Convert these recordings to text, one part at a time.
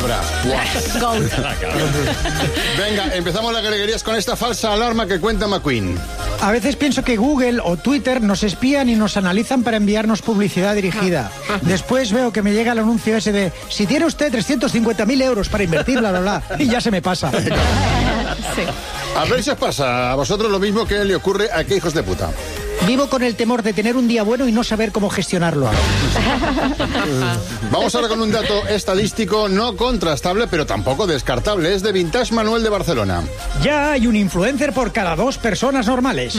cabra. Goat. Venga, empezamos las greguerías con esta falsa alarma que cuenta McQueen. A veces pienso que Google o Twitter nos espían y nos analizan para enviarnos publicidad dirigida. Después veo que me llega el anuncio ese de si tiene usted 350.000 euros para invertir, bla, bla, bla, y ya se me pasa. Sí. A ver si os pasa a vosotros lo mismo que le ocurre a qué hijos de puta. Vivo con el temor de tener un día bueno y no saber cómo gestionarlo. Vamos ahora con un dato estadístico no contrastable, pero tampoco descartable. Es de Vintage Manuel de Barcelona. Ya hay un influencer por cada 2 personas normales.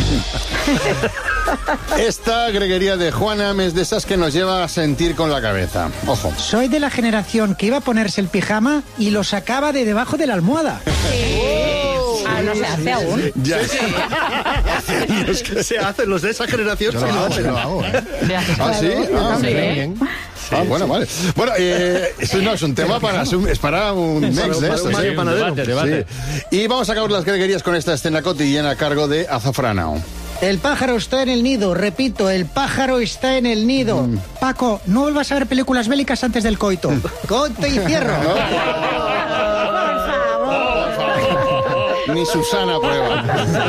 Esta greguería de Juanam es de esas que nos lleva a sentir con la cabeza. Ojo. Soy de la generación que iba a ponerse el pijama y lo sacaba de debajo de la almohada. No se hace aún. Ya. Los que se hacen, los de esa generación, sí lo hago. ¿Ah, sí? Ah, Sí. bien. Ah, bueno, vale. Bueno, eso no es un tema es para un mix de para esto. un Mario Panadero. Debate. Sí. Y vamos a acabar las greguerías con esta escena cotidiana a cargo de Azafranao. El pájaro está en el nido, repito, el pájaro está en el nido. Paco, no vuelvas a ver películas bélicas antes del coito. Coito y cierro. Ni Susana prueba.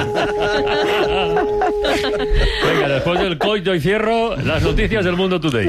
Venga, después del coito y cierro, las noticias del Mundo Today.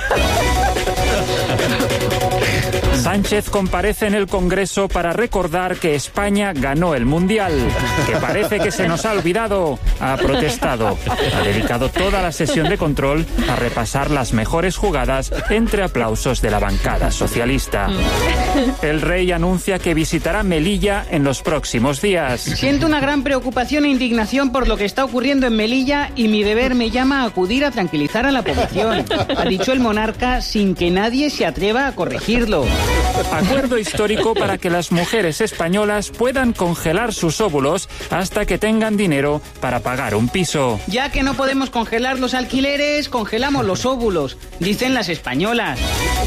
Sánchez comparece en el Congreso para recordar que España ganó el Mundial, que parece que se nos ha olvidado. Ha protestado. Ha dedicado toda la sesión de control a repasar las mejores jugadas entre aplausos de la bancada socialista. El rey anuncia que visitará Melilla en los próximos días. Siento una gran preocupación e indignación por lo que está ocurriendo en Melilla y mi deber me llama a acudir a tranquilizar a la población, ha dicho el monarca sin que nadie se atreva a corregirlo. Acuerdo histórico para que las mujeres españolas puedan congelar sus óvulos hasta que tengan dinero para pagar un piso. Ya que no podemos congelar los alquileres, congelamos los óvulos, dicen las españolas.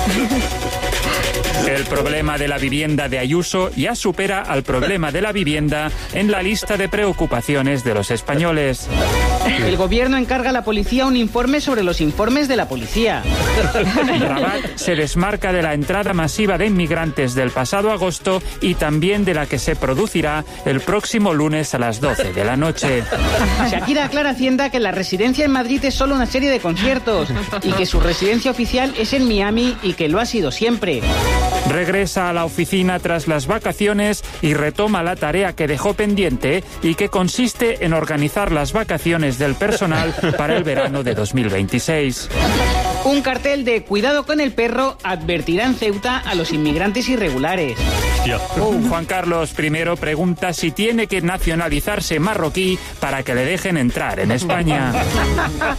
El problema de la vivienda de Ayuso ya supera al problema de la vivienda en la lista de preocupaciones de los españoles. El gobierno encarga a la policía un informe sobre los informes de la policía. Rabat se desmarca de la entrada masiva de inmigrantes del pasado agosto y también de la que se producirá el próximo lunes a las 12 de la noche. Shakira aclara a Hacienda que la residencia en Madrid es solo una serie de conciertos y que su residencia oficial es en Miami y que lo ha sido siempre. Regresa a la oficina tras las vacaciones y retoma la tarea que dejó pendiente y que consiste en organizar las vacaciones del personal para el verano de 2026. Un cartel de cuidado con el perro advertirá en Ceuta a los inmigrantes irregulares. Juan Carlos I pregunta si tiene que nacionalizarse marroquí para que le dejen entrar en España.